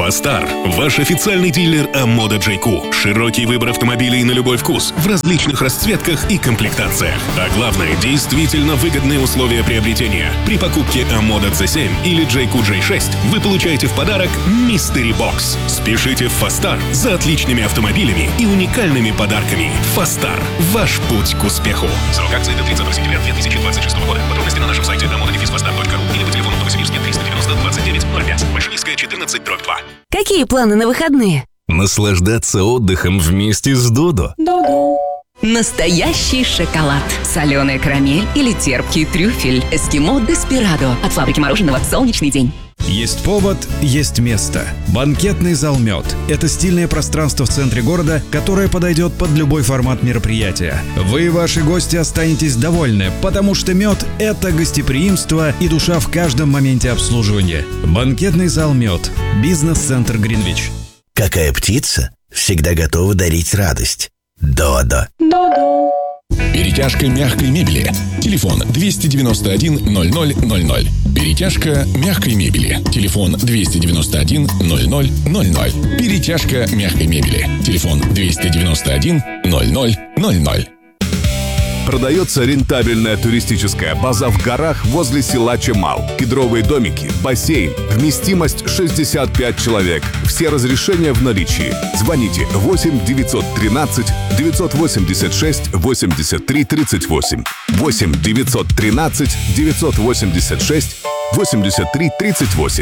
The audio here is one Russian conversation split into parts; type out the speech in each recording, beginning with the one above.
Фастар – ваш официальный дилер Амода Джейку. Широкий выбор автомобилей на любой вкус в различных расцветках и комплектациях. А главное, действительно выгодные условия приобретения. При покупке Амода C7 или Джейку J6 вы получаете в подарок Mystery Box. Спешите в Фастар за отличными автомобилями и уникальными подарками. Фастар – ваш путь к успеху. Срок акции до 30 сентября 2026 года. Подробности на нашем сайте amoda-fastar.ru или по телефону Новосибирске 390 29 05. Большевистская, 14/2. Какие планы на выходные? Наслаждаться отдыхом вместе с Додо. Настоящий шоколад, соленая карамель или терпкий трюфель. Эскимо Деспирадо от фабрики мороженого «Солнечный день». Есть повод, есть место. Банкетный зал «Мед» — это стильное пространство в центре города, которое подойдет под любой формат мероприятия. Вы и ваши гости останетесь довольны, потому что «Мед» — это гостеприимство и душа в каждом моменте обслуживания. Банкетный зал «Мед». Бизнес-центр Гринвич. Какая птица всегда готова дарить радость? Додо. Перетяжка мягкой мебели. Телефон 291 0000. Перетяжка мягкой мебели. Телефон 291 0000. Перетяжка мягкой мебели. Телефон 291 0000. Продается рентабельная туристическая база в горах возле села Чемал. Кедровые домики, бассейн, вместимость 65 человек. Все разрешения в наличии. Звоните 8 913 986 83 38. 8 913 986 83 38.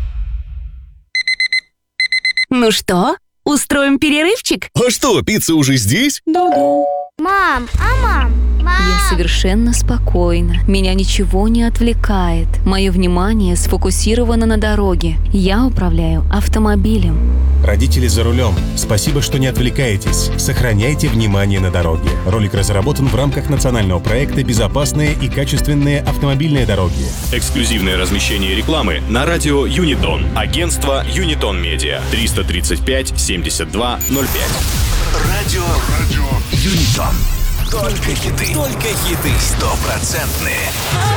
Ну что, устроим перерывчик? А что, пицца уже здесь? Мам, мам? Я совершенно спокойна. Меня ничего не отвлекает. Мое внимание сфокусировано на дороге. Я управляю автомобилем. Родители за рулем. Спасибо, что не отвлекаетесь. Сохраняйте внимание на дороге. Ролик разработан в рамках национального проекта «Безопасные и качественные автомобильные дороги». Эксклюзивное размещение рекламы на радио Юнитон. Агентство Юнитон Медиа. 335 72 05. Радио Юнитон. Только хиты. Только хиты. 100%.